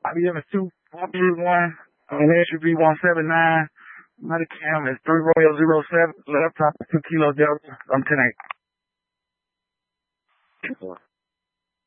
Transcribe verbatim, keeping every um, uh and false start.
I B M is two four three one. Entry B one seven nine. Medicam is three Royal zero seven. Laptop is two Kilo Delta. I'm ten eight.